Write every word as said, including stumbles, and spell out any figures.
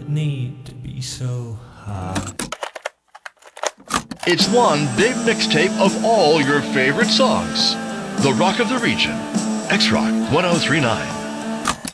need to be so high. It's one big mixtape of all your favorite songs. The Rock of the Region. X-Rock ten thirty-nine.